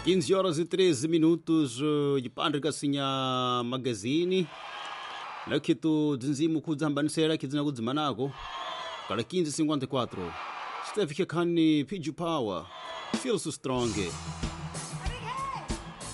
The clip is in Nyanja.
15 horas e 13 minutos de pandrika sinya magazini lakitu dzinzimu kudzambanisera kidzina kudzimanako kala 15:54 Steph Kekani Piju Power Feel So Strong